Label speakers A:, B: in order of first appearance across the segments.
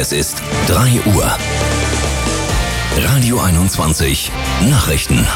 A: Es ist 3 Uhr. Radio 21 Nachrichten.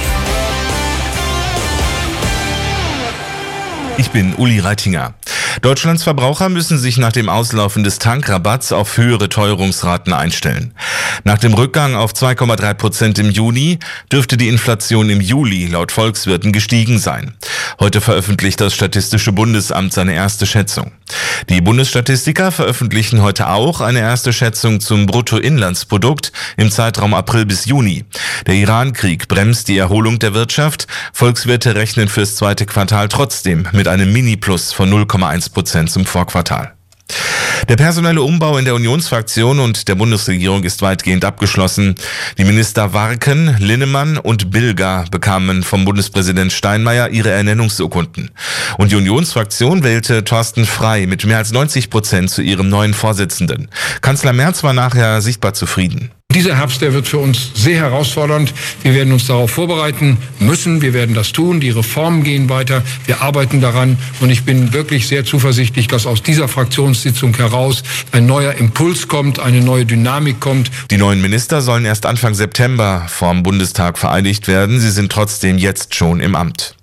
B: Ich bin Uli Reitinger. Deutschlands Verbraucher müssen sich nach dem Auslaufen des Tankrabatts auf höhere Teuerungsraten einstellen. Nach dem Rückgang auf 2,3% im Juni dürfte die Inflation im Juli laut Volkswirten gestiegen sein. Heute veröffentlicht das Statistische Bundesamt seine erste Schätzung. Die Bundesstatistiker veröffentlichen heute auch eine erste Schätzung zum Bruttoinlandsprodukt im Zeitraum April bis Juni. Der Iran-Krieg bremst die Erholung der Wirtschaft. Volkswirte rechnen fürs zweite Quartal trotzdem mit einem Mini-Plus von 0,1% zum Vorquartal. Der personelle Umbau in der Unionsfraktion und der Bundesregierung ist weitgehend abgeschlossen. Die Minister Warken, Linnemann und Bilger bekamen vom Bundespräsident Steinmeier ihre Ernennungsurkunden. Und die Unionsfraktion wählte Thorsten Frey mit mehr als 90% zu ihrem neuen Vorsitzenden. Kanzler Merz war nachher sichtbar zufrieden.
C: Dieser Herbst, der wird für uns sehr herausfordernd. Wir werden uns darauf vorbereiten müssen. Wir werden das tun. Die Reformen gehen weiter. Wir arbeiten daran. Und ich bin wirklich sehr zuversichtlich, dass aus dieser Fraktionssitzung heraus ein neuer Impuls kommt, eine neue Dynamik kommt.
B: Die neuen Minister sollen erst Anfang September vorm Bundestag vereidigt werden. Sie sind trotzdem jetzt schon im Amt.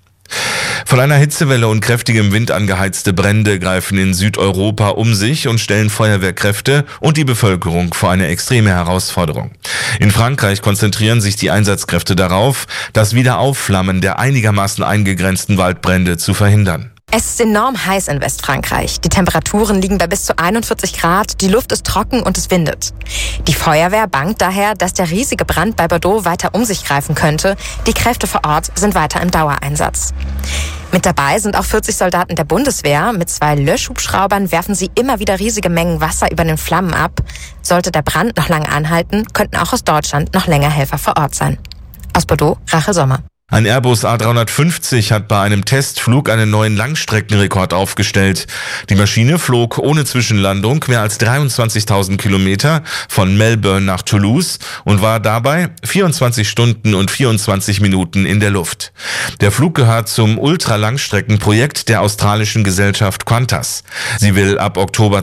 B: Von einer Hitzewelle und kräftigem Wind angeheizte Brände greifen in Südeuropa um sich und stellen Feuerwehrkräfte und die Bevölkerung vor eine extreme Herausforderung. In Frankreich konzentrieren sich die Einsatzkräfte darauf, das Wiederaufflammen der einigermaßen eingegrenzten Waldbrände zu verhindern.
D: Es ist enorm heiß in Westfrankreich. Die Temperaturen liegen bei bis zu 41 Grad, die Luft ist trocken und es windet. Die Feuerwehr bangt daher, dass der riesige Brand bei Bordeaux weiter um sich greifen könnte. Die Kräfte vor Ort sind weiter im Dauereinsatz. Mit dabei sind auch 40 Soldaten der Bundeswehr. Mit 2 Löschhubschraubern werfen sie immer wieder riesige Mengen Wasser über den Flammen ab. Sollte der Brand noch lange anhalten, könnten auch aus Deutschland noch länger Helfer vor Ort sein. Aus Bordeaux, Rachel Sommer.
B: Ein Airbus A350 hat bei einem Testflug einen neuen Langstreckenrekord aufgestellt. Die Maschine flog ohne Zwischenlandung mehr als 23.000 Kilometer von Melbourne nach Toulouse und war dabei 24 Stunden und 24 Minuten in der Luft. Der Flug gehört zum Ultralangstreckenprojekt der australischen Gesellschaft Qantas. Sie will ab Oktober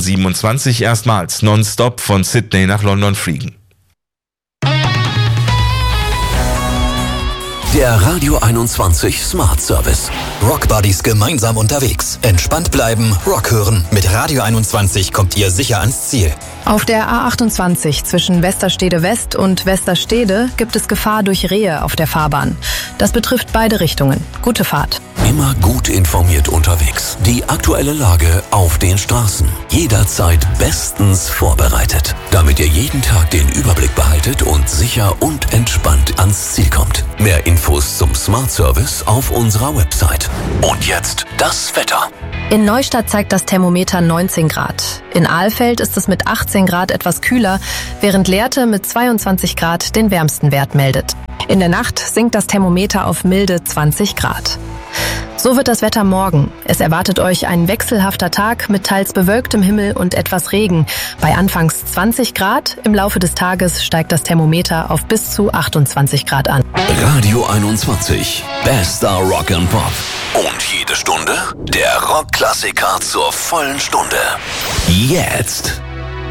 B: 2027 erstmals nonstop von Sydney nach London fliegen.
A: Der Radio 21 Smart Service.
E: Rockbuddies gemeinsam unterwegs. Entspannt bleiben, Rock hören. Mit Radio 21 kommt ihr sicher ans Ziel.
F: Auf der A28 zwischen Westerstede West und Westerstede gibt es Gefahr durch Rehe auf der Fahrbahn. Das betrifft beide Richtungen. Gute Fahrt.
A: Immer gut informiert unterwegs. Die aktuelle Lage auf den Straßen. Jederzeit bestens vorbereitet. Damit ihr jeden Tag den Überblick behaltet und sicher und entspannt ans Ziel kommt. Mehr Infos zum Smart Service auf unserer Website. Und jetzt das Wetter.
F: In Neustadt zeigt das Thermometer 19 Grad. In Ahlfeld ist es mit 18 Grad etwas kühler, während Lehrte mit 22 Grad den wärmsten Wert meldet. In der Nacht sinkt das Thermometer auf milde 20 Grad. So wird das Wetter morgen. Es erwartet euch ein wechselhafter Tag mit teils bewölktem Himmel und etwas Regen. Bei anfangs 20 Grad, im Laufe des Tages steigt das Thermometer auf bis zu 28 Grad an.
A: Radio 21, bester Rock and Pop. Und jede Stunde der Rockklassiker zur vollen Stunde. Jetzt